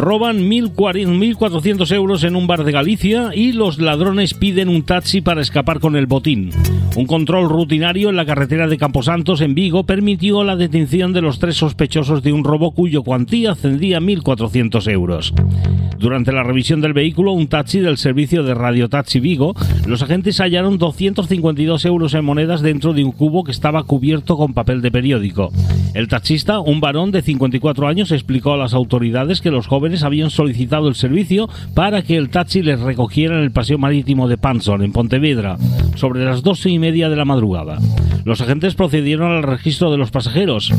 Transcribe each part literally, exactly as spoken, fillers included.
Roban mil cuatrocientos euros en un bar de Galicia y los ladrones piden un taxi para escapar con el botín. Un control rutinario en la carretera de Camposantos, en Vigo, permitió la detención de los tres sospechosos de un robo cuyo cuantía ascendía a mil cuatrocientos euros. Durante la revisión del vehículo, un taxi del servicio de Radio Taxi Vigo, los agentes hallaron doscientos cincuenta y dos euros en monedas dentro de un cubo que estaba cubierto con papel de periódico. El taxista, un varón de cincuenta y cuatro años, explicó a las autoridades que los jóvenes habían solicitado el servicio para que el taxi les recogiera en el paseo marítimo de Panson, en Pontevedra, sobre las doce y media de la madrugada. Los agentes procedieron al registro de los pasajeros.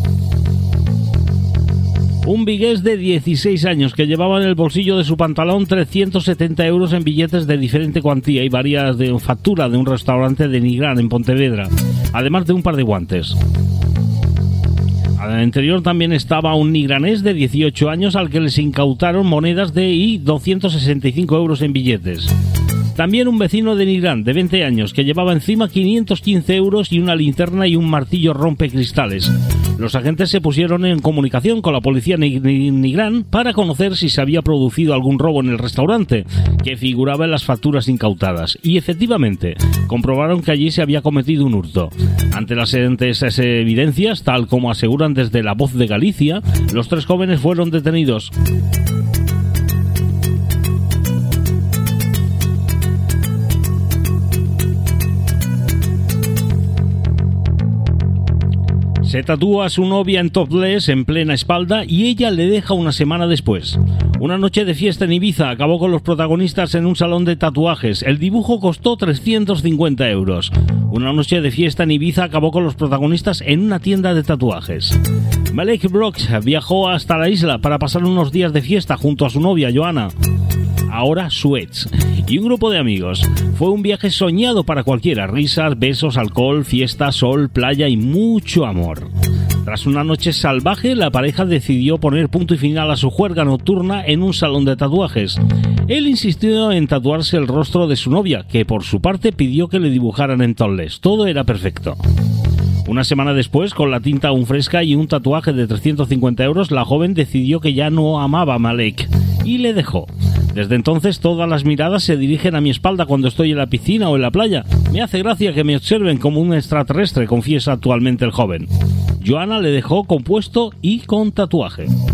Un vigués de dieciséis años que llevaba en el bolsillo de su pantalón trescientos setenta euros en billetes de diferente cuantía y varias de factura de un restaurante de Nigrán en Pontevedra, además de un par de guantes. Al interior también estaba un nigranés de dieciocho años al que les incautaron monedas de y doscientos sesenta y cinco euros en billetes. También un vecino de Nigrán de veinte años que llevaba encima quinientos quince euros y una linterna y un martillo rompecristales. Los agentes se pusieron en comunicación con la policía de Nigrán para conocer si se había producido algún robo en el restaurante, que figuraba en las facturas incautadas. Y efectivamente, comprobaron que allí se había cometido un hurto. Ante las evidencias, tal como aseguran desde La Voz de Galicia, los tres jóvenes fueron detenidos. Se tatúa a su novia en topless en plena espalda y ella le deja una semana después. Una noche de fiesta en Ibiza acabó con los protagonistas en un salón de tatuajes. El dibujo costó trescientos cincuenta euros. Una noche de fiesta en Ibiza acabó con los protagonistas en una tienda de tatuajes. Malek Brooks viajó hasta la isla para pasar unos días de fiesta junto a su novia Joana, ahora su ex, y un grupo de amigos. Fue un viaje soñado para cualquiera: risas, besos, alcohol, fiesta, sol, playa y mucho amor. Tras una noche salvaje, la pareja decidió poner punto y final a su juerga nocturna en un salón de tatuajes. Él insistió en tatuarse el rostro de su novia, que por su parte pidió que le dibujaran en topless. Todo era perfecto. Una semana después, con la tinta aún fresca y un tatuaje de trescientos cincuenta euros, la joven decidió que ya no amaba a Malek y le dejó. Desde entonces todas las miradas se dirigen a mi espalda cuando estoy en la piscina o en la playa. Me hace gracia que me observen como un extraterrestre, confiesa actualmente el joven. Joana le dejó compuesto y con tatuaje.